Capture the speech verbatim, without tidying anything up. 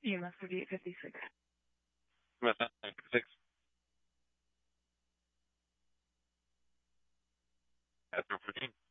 E M S thirty-eight fifty-six. E M S nine fifty-six. Astro fourteen.